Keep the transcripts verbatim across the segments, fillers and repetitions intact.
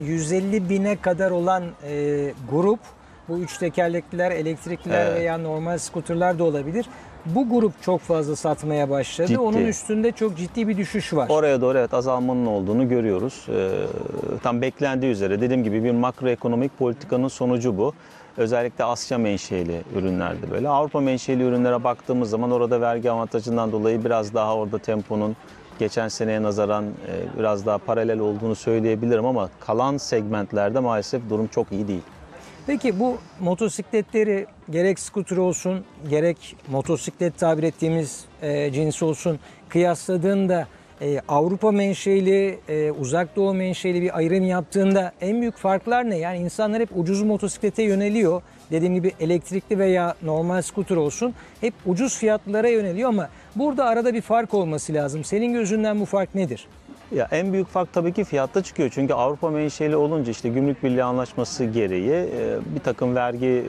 yüz elli bine kadar olan e, grup, bu üç tekerlekliler, elektrikliler Evet. veya normal skuterlar da olabilir. Bu grup çok fazla satmaya başladı. Ciddi. Onun üstünde çok ciddi bir düşüş var. Oraya doğru evet azalmanın olduğunu görüyoruz. Ee, tam beklendiği üzere dediğim gibi bir makroekonomik politikanın sonucu bu. Özellikle Asya menşeli ürünlerde böyle. Avrupa menşeli ürünlere baktığımız zaman orada vergi avantajından dolayı biraz daha orada temponun geçen seneye nazaran e, biraz daha paralel olduğunu söyleyebilirim ama kalan segmentlerde maalesef durum çok iyi değil. Peki bu motosikletleri gerek skuter olsun, gerek motosiklet tabir ettiğimiz e, cins olsun kıyasladığında e, Avrupa menşeli, e, Uzak Doğu menşeli bir ayrım yaptığında en büyük farklar ne? Yani insanlar hep ucuz motosiklete yöneliyor. Dediğim gibi elektrikli veya normal skuter olsun hep ucuz fiyatlara yöneliyor ama burada arada bir fark olması lazım. Senin gözünden bu fark nedir? Ya en büyük fark tabii ki fiyatta çıkıyor. Çünkü Avrupa menşeli olunca işte Gümrük Birliği Anlaşması gereği e, bir takım vergi e,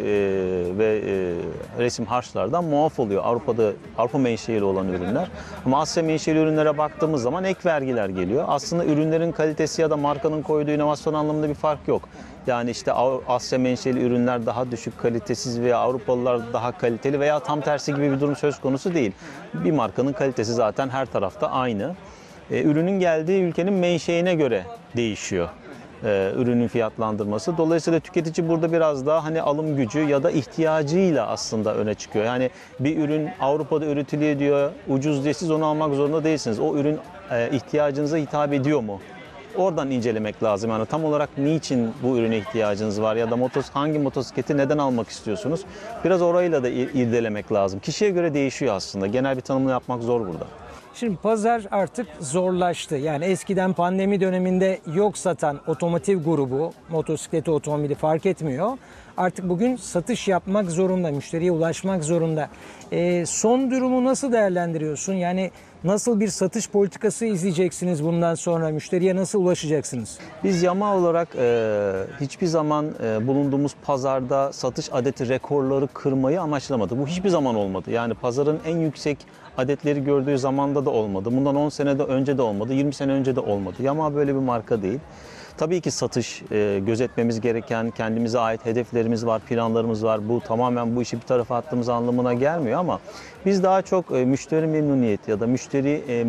ve e, resim harçlardan muaf oluyor Avrupa'da Avrupa menşeli olan ürünler. Ama Asya menşeli ürünlere baktığımız zaman ek vergiler geliyor. Aslında ürünlerin kalitesi ya da markanın koyduğu inovasyon anlamında bir fark yok. Yani işte Asya menşeli ürünler daha düşük kalitesiz veya Avrupalılar daha kaliteli veya tam tersi gibi bir durum söz konusu değil. Bir markanın kalitesi zaten her tarafta aynı. Ürünün geldiği ülkenin menşeine göre değişiyor e, ürünün fiyatlandırması. Dolayısıyla tüketici burada biraz daha hani alım gücü ya da ihtiyacıyla aslında öne çıkıyor. Yani bir ürün Avrupa'da üretiliyor diyor, ucuz diye siz onu almak zorunda değilsiniz. O ürün e, ihtiyacınıza hitap ediyor mu? Oradan incelemek lazım. Yani tam olarak niçin bu ürüne ihtiyacınız var ya da motos, hangi motosikleti neden almak istiyorsunuz? Biraz orayla da irdelemek lazım. Kişiye göre değişiyor aslında. Genel bir tanımını yapmak zor burada. Şimdi pazar artık zorlaştı. Yani eskiden pandemi döneminde yok satan otomotiv grubu, motosikleti, otomobili fark etmiyor. Artık bugün satış yapmak zorunda, müşteriye ulaşmak zorunda. E, son durumu nasıl değerlendiriyorsun? Yani nasıl bir satış politikası izleyeceksiniz bundan sonra? Müşteriye nasıl ulaşacaksınız? Biz Yamaha olarak e, hiçbir zaman e, bulunduğumuz pazarda satış adeti rekorları kırmayı amaçlamadık. Bu hiçbir zaman olmadı. Yani pazarın en yüksek adetleri gördüğü zamanda da olmadı. Bundan on sene de önce de olmadı, yirmi sene önce de olmadı. Yamaha böyle bir marka değil. Tabii ki satış, e, gözetmemiz gereken, kendimize ait hedeflerimiz var, planlarımız var. Bu tamamen bu işi bir tarafa attığımız anlamına gelmiyor ama biz daha çok e, müşteri memnuniyeti ya da müşteri e,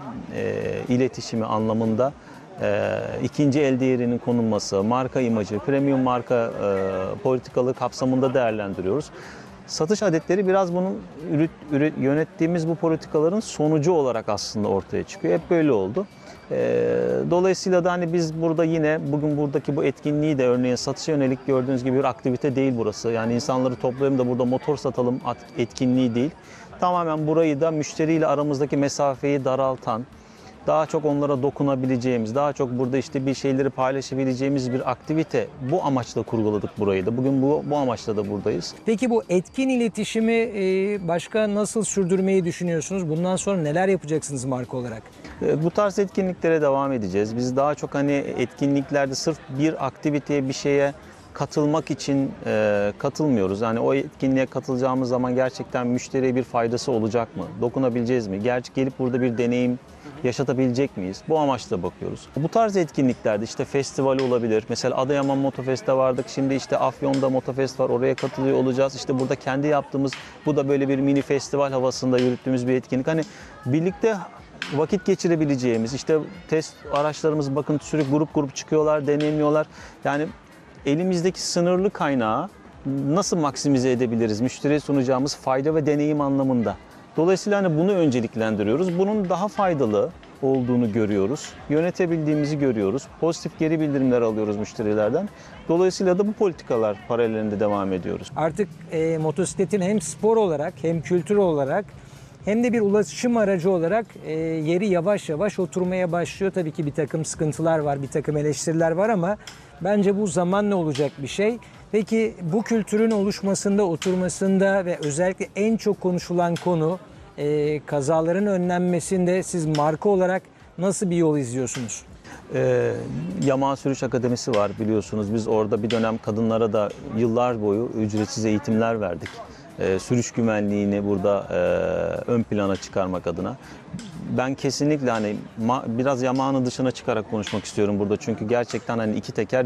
e, iletişimi anlamında e, ikinci el değerinin konulması, marka imajı, premium marka e, politikalı kapsamında değerlendiriyoruz. Satış adetleri biraz bunun üret, üret, yönettiğimiz bu politikaların sonucu olarak aslında ortaya çıkıyor. Hep böyle oldu. Dolayısıyla da hani biz burada yine bugün buradaki bu etkinliği de örneğin satışa yönelik gördüğünüz gibi bir aktivite değil burası. Yani insanları toplayalım da burada motor satalım etkinliği değil. Tamamen burayı da müşteriyle aramızdaki mesafeyi daraltan, daha çok onlara dokunabileceğimiz, daha çok burada işte bir şeyleri paylaşabileceğimiz bir aktivite. Bu amaçla kurguladık burayı da. Bugün bu, bu amaçla da buradayız. Peki bu etkin iletişimi başka nasıl sürdürmeyi düşünüyorsunuz? Bundan sonra neler yapacaksınız marka olarak? Bu tarz etkinliklere devam edeceğiz. Biz daha çok hani etkinliklerde sırf bir aktiviteye, bir şeye katılmak için e, katılmıyoruz. Yani o etkinliğe katılacağımız zaman gerçekten müşteriye bir faydası olacak mı? Dokunabileceğiz mi? Gerçi gelip burada bir deneyim yaşatabilecek miyiz? Bu amaçla bakıyoruz. Bu tarz etkinliklerde işte festival olabilir. Mesela Adıyaman Motofest'te vardık. Şimdi işte Afyon'da Motofest var. Oraya katılıyor olacağız. İşte burada kendi yaptığımız, bu da böyle bir mini festival havasında yürüttüğümüz bir etkinlik. Hani birlikte vakit geçirebileceğimiz, işte test araçlarımız bakın sürekli grup grup çıkıyorlar, deneyimliyorlar. Yani elimizdeki sınırlı kaynağı nasıl maksimize edebiliriz? Müşteriye sunacağımız fayda ve deneyim anlamında. Dolayısıyla hani bunu önceliklendiriyoruz. Bunun daha faydalı olduğunu görüyoruz. Yönetebildiğimizi görüyoruz. Pozitif geri bildirimler alıyoruz müşterilerden. Dolayısıyla da bu politikalar paralelinde devam ediyoruz. Artık e, motosikletin hem spor olarak hem kültür olarak hem de bir ulaşım aracı olarak e, yeri yavaş yavaş oturmaya başlıyor. Tabii ki bir takım sıkıntılar var, bir takım eleştiriler var ama bence bu zamanla olacak bir şey. Peki bu kültürün oluşmasında, oturmasında ve özellikle en çok konuşulan konu e, kazaların önlenmesinde siz marka olarak nasıl bir yol izliyorsunuz? Ee, Yamaha Sürüş Akademisi var biliyorsunuz. Biz orada bir dönem kadınlara da yıllar boyu ücretsiz eğitimler verdik. e, sürüş güvenliğini burada e, ön plana çıkarmak adına. Ben kesinlikle hani ma- biraz yamağının dışına çıkarak konuşmak istiyorum burada. Çünkü gerçekten hani iki teker